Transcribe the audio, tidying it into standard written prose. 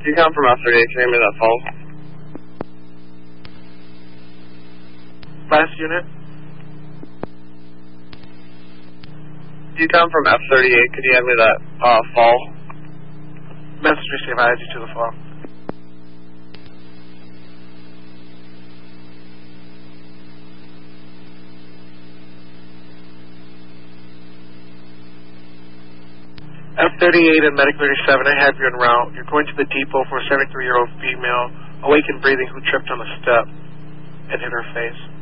Decom from F38, can you hear me that fall? Last unit. Decom from F38, could you hand me that fall? Message received, I add you to the fall. F38 and Medic 37, I have you en route. You're going to the depot for a 73-year-old female, awake and breathing, who tripped on a step and hit her face.